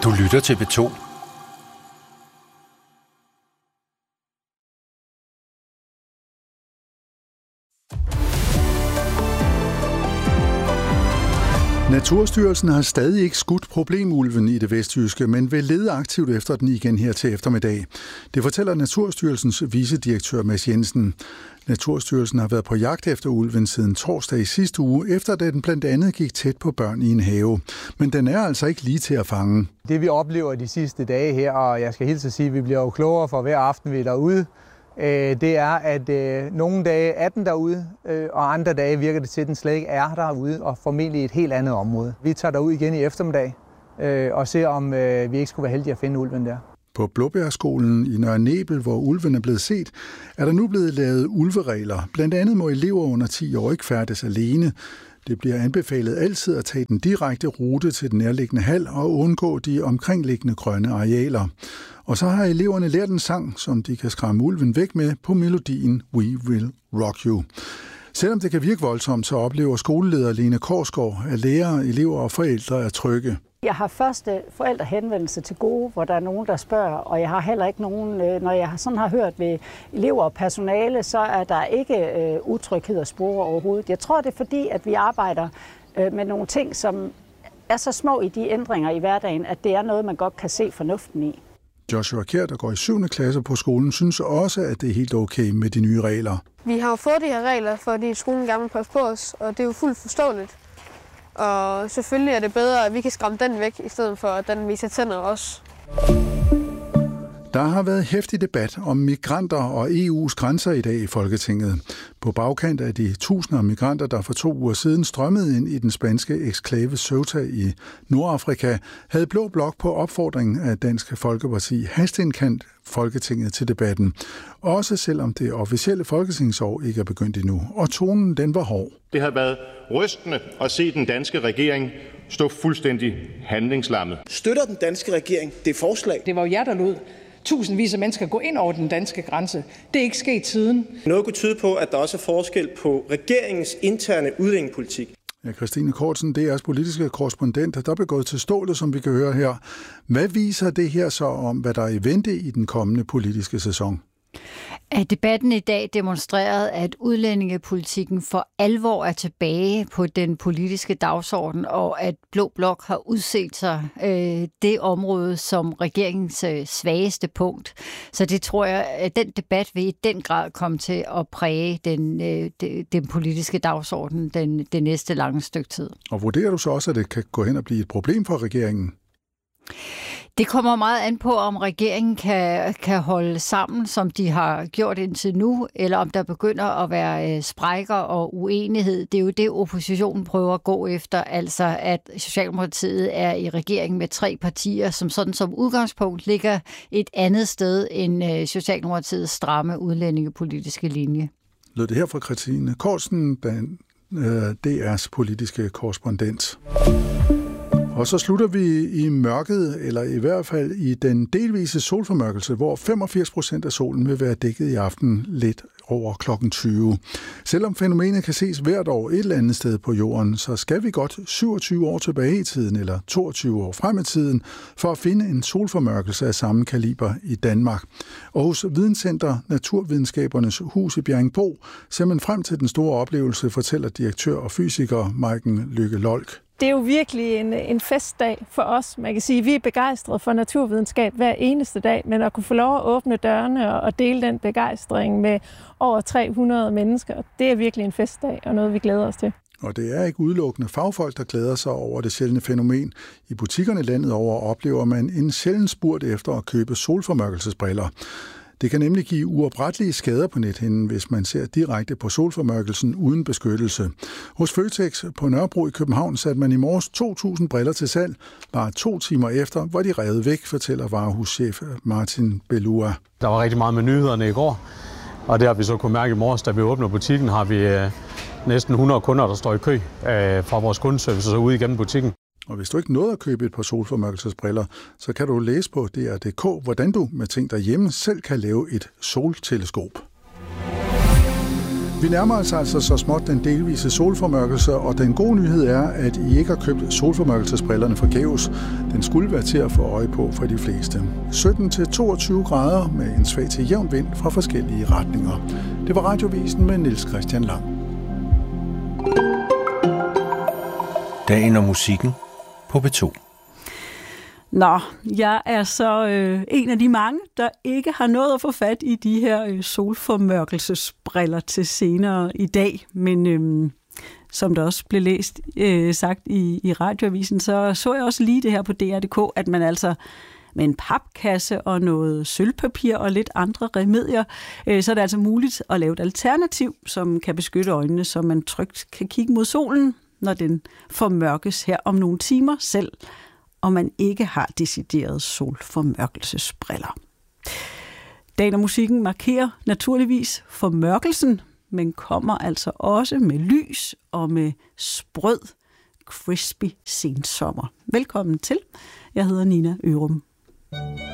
Du lytter til P2. Naturstyrelsen har stadig ikke skudt problemulven i det vestjyske, men vil lede aktivt efter den igen her til eftermiddag. Det fortæller Naturstyrelsens vicedirektør Mads Jensen. Naturstyrelsen har været på jagt efter ulven siden torsdag i sidste uge, efter at den blandt andet gik tæt på børn i en have. Men den er altså ikke lige til at fange. Det vi oplever de sidste dage her, og jeg skal hilse at sige, at vi bliver jo klogere for hver aften, vi er derude, det er, at nogle dage er den derude, og andre dage virker det til, at den slet ikke er derude, og formentlig i et helt andet område. Vi tager derud igen i eftermiddag og ser, om vi ikke skulle være heldige at finde ulven der. På Blåbjergskolen i Nørre Nebel, hvor ulven er blevet set, er der nu blevet lavet ulveregler. Blandt andet må elever under 10 år ikke færdes alene. Det bliver anbefalet altid at tage den direkte rute til den nærliggende hal og undgå de omkringliggende grønne arealer. Og så har eleverne lært en sang, som de kan skræmme ulven væk med på melodien We Will Rock You. Selvom det kan virke voldsomt, så oplever skoleleder Lene Korsgaard, at lærere, elever og forældre er trygge. Jeg har første forældrehenvendelse til gode, hvor der er nogen, der spørger, og jeg har heller ikke nogen, når jeg sådan har hørt ved elever og personale, så er der ikke utryghed og spore overhovedet. Jeg tror, det er fordi, at vi arbejder med nogle ting, som er så små i de ændringer i hverdagen, at det er noget, man godt kan se fornuften i. Joshua Kjær, der går i 7. klasse på skolen, synes også, at det er helt okay med de nye regler. Vi har jo fået de her regler, fordi skolen gerne vil passe på os, og det er jo fuldt forståeligt. Og selvfølgelig er det bedre, at vi kan skræmme den væk, i stedet for at den viser tænder også. Der har været heftig debat om migranter og EU's grænser i dag i Folketinget. På bagkant af de tusinder af migranter, der for 2 uger siden strømmede ind i den spanske eksklave Ceuta i Nordafrika, havde Blå Blok på opfordring af Dansk Folkeparti hasteindkaldt Folketinget til debatten. Også selvom det officielle folketingsår ikke er begyndt endnu. Og tonen, den var hård. Det har været rystende at se den danske regering stå fuldstændig handlingslammet. Støtter den danske regering det forslag? Det var jo jer, der lod tusindvis af mennesker gå ind over den danske grænse. Det er ikke sket siden. Noget kunne tyde på, at der også er forskel på regeringens interne udlændingepolitik. Ja, Christine Kortsen, DR's politiske korrespondent, der blev gået til stålet, som vi kan høre her. Hvad viser det her så om, hvad der er i vente i den kommende politiske sæson? At debatten i dag demonstrerede, at udlændingepolitikken for alvor er tilbage på den politiske dagsorden, og at Blå Blok har udset sig det område som regeringens svageste punkt. Så det tror jeg, at den debat vil i den grad komme til at præge den politiske dagsorden det næste lange stykke tid. Og vurderer du så også, at det kan gå hen og blive et problem for regeringen? Det kommer meget an på, om regeringen kan holde sammen, som de har gjort indtil nu, eller om der begynder at være sprækker og uenighed. Det er jo det, oppositionen prøver at gå efter, altså at Socialdemokratiet er i regering med 3 partier, som sådan som udgangspunkt ligger et andet sted end Socialdemokratiets stramme udlændingepolitiske linje. Lød det her fra Christine Kortsen, DR's politiske korrespondent. Og så slutter vi i mørket, eller i hvert fald i den delvise solformørkelse, hvor 85% af solen vil være dækket i aften lidt over klokken 20. Selvom fænomenet kan ses hvert år et eller andet sted på jorden, så skal vi godt 27 år tilbage i tiden, eller 22 år frem i tiden, for at finde en solformørkelse af samme kaliber i Danmark. Og hos Videnscenter Naturvidenskabernes Hus i Bjerringbro ser man frem til den store oplevelse, fortæller direktør og fysiker Maiken Lykke Lolk. Det er jo virkelig en festdag for os. Man kan sige, at vi er begejstrede for naturvidenskab hver eneste dag, men at kunne få lov at åbne dørene og dele den begejstring med over 300 mennesker, det er virkelig en festdag og noget, vi glæder os til. Og det er ikke udelukkende fagfolk, der glæder sig over det sjældne fænomen. I butikkerne landet over oplever man en sjælden spurt efter at købe solformørkelsesbriller. Det kan nemlig give uoprettelige skader på nethinden, hvis man ser direkte på solformørkelsen uden beskyttelse. Hos Føtex på Nørrebro i København satte man i morges 2.000 briller til salg. Bare 2 timer efter var de revet væk, fortæller varehuschef Martin Bellua. Der var rigtig meget med nyhederne i går, og det har vi så kunne mærke i morges. Da vi åbner butikken, har vi næsten 100 kunder, der står i kø fra vores kundeservice og ude igennem butikken. Og hvis du ikke nåede at købe et par solformørkelsesbriller, så kan du læse på dr.dk, hvordan du med ting derhjemme selv kan lave et solteleskop. Vi nærmer os altså så småt den delvise solformørkelse, og den gode nyhed er, at I ikke har købt solformørkelsesbrillerne forgæves. Den skulle være til at få øje på for de fleste. 17-22 grader med en svag til jævn vind fra forskellige retninger. Det var Radiovisen med Niels Christian Lang. Dagen og musikken på P2. Nå, jeg er så en af de mange, der ikke har nået at få fat i de her solformørkelsesbriller til senere i dag. Men som der også blev sagt i Radioavisen, så jeg også lige det her på DR.dk, at man altså med en papkasse og noget sølvpapir og lidt andre remedier, så er det altså muligt at lave et alternativ, som kan beskytte øjnene, så man trygt kan kigge mod solen, når den formørkes her om nogle timer selv, og man ikke har deciderede solformørkelsesbriller. Dagen og musikken markerer naturligvis formørkelsen, men kommer altså også med lys og med sprød, crispy sensommer. Velkommen til. Jeg hedder Nina Ørum.